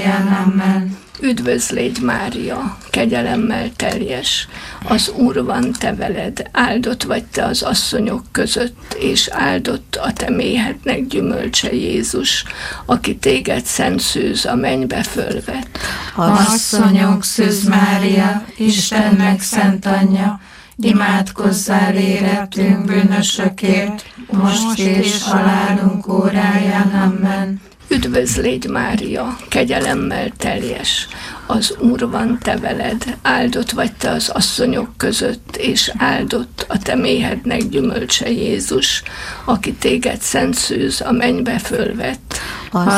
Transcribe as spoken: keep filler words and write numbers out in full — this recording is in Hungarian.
óráján. Amen. Üdvözl légy Mária, kegyelemmel teljes, az Úr van te veled, áldott vagy te az asszonyok között, és áldott a te méhednek gyümölcse Jézus, aki téged szent szűz a mennybe fölvett. Asszonyok, Szűz Mária, Istennek szent anyja, imádkozzál érettünk bűnösökért, most és halálunk óráján. Amen. Üdvözl légy Mária, kegyelemmel teljes, az Úr van te veled, áldott vagy te az asszonyok között, és áldott a te méhednek gyümölcse Jézus, aki téged szent szűz a mennybe fölvett.